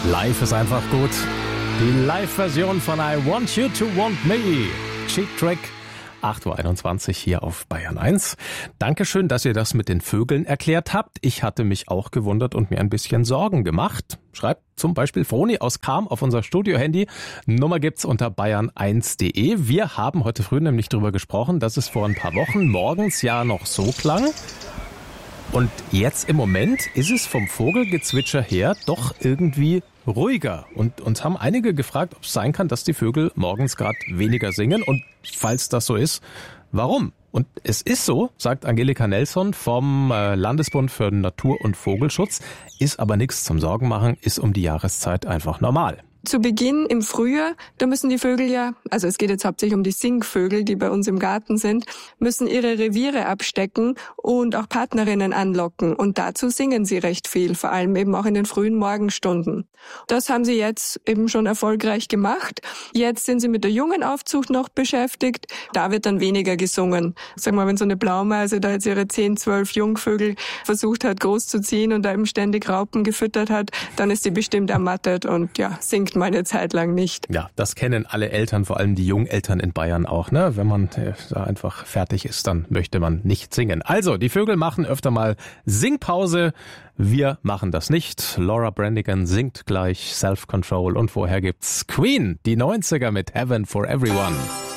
Live ist einfach gut. Die Live-Version von I Want You to Want Me. Cheap Track. 8.21 Uhr hier auf Bayern 1. Dankeschön, dass ihr das mit den Vögeln erklärt habt. Ich hatte mich auch gewundert und mir ein bisschen Sorgen gemacht. Schreibt zum Beispiel Froni aus Cham auf unser Studio-Handy. Nummer gibt's unter bayern1.de. Wir haben heute früh nämlich darüber gesprochen, dass es vor ein paar Wochen morgens ja noch so klang. Und jetzt im Moment ist es vom Vogelgezwitscher her doch irgendwie ruhiger. Und uns haben einige gefragt, ob es sein kann, dass die Vögel morgens gerade weniger singen. Und falls das so ist, warum? Und es ist so, sagt Angelika Nelson vom Landesbund für Natur- und Vogelschutz, ist aber nichts zum Sorgen machen, ist um die Jahreszeit einfach normal. Zu Beginn im Frühjahr, da müssen die Vögel ja, also es geht jetzt hauptsächlich um die Singvögel, die bei uns im Garten sind, müssen ihre Reviere abstecken und auch Partnerinnen anlocken. Und dazu singen sie recht viel, vor allem eben auch in den frühen Morgenstunden. Das haben sie jetzt eben schon erfolgreich gemacht. Jetzt sind sie mit der Jungenaufzucht noch beschäftigt. Da wird dann weniger gesungen. Sag mal, wenn so eine Blaumeise da jetzt ihre 10, 12 Jungvögel versucht hat großzuziehen und da eben ständig Raupen gefüttert hat, dann ist sie bestimmt ermattet und ja, singt mal eine Zeit lang nicht. Ja, das kennen alle Eltern, vor allem die Jungeltern in Bayern auch, ne? Wenn man da einfach fertig ist, dann möchte man nicht singen. Also, die Vögel machen öfter mal Singpause. Wir machen das nicht. Laura Branigan singt gleich Self-Control und vorher gibt's Queen, die 90er mit Heaven for Everyone.